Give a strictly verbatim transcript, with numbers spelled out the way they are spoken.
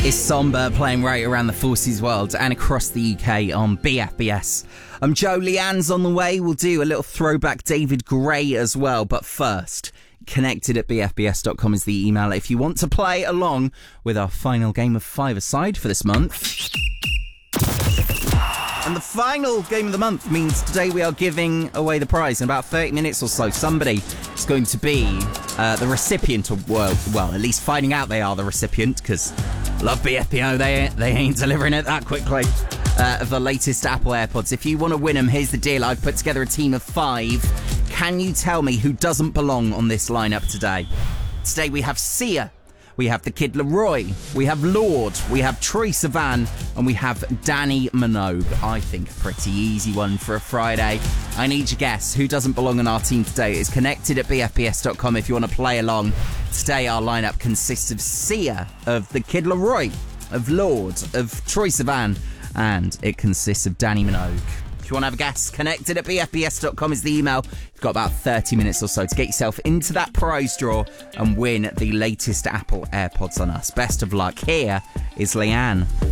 It's Somber playing right around the Forces world and across the U K on B F B S. I'm Joe, Leanne's on the way. We'll do a little throwback David Gray as well. But first, connected at b f b s dot com is the email if you want to play along with our final game of five-a-side for this month. And the final game of the month means today we are giving away the prize in about thirty minutes or so. Somebody is going to be uh, the recipient of, well, well, at least finding out they are the recipient, because love B F P O, they, they ain't delivering it that quickly, uh, of the latest Apple AirPods. If you want to win them, here's the deal. I've put together a team of five. Can you tell me who doesn't belong on this lineup today? Today we have Sia. We have the Kid Laroi, we have Lorde, we have Troye Sivan, and we have Danny Minogue. I think a pretty easy one for a Friday. I need your guess. Who doesn't belong on our team today? It's connected at b f b s dot com if you want to play along. Today our lineup consists of Sia, of the Kid Laroi, of Lorde, of Troye Sivan, and it consists of Danny Minogue. If you want to have a guess, connected at b f b s dot com is the email. You've got about thirty minutes or so to get yourself into that prize draw and win the latest Apple AirPods on us. Best of luck. Here is Leanne.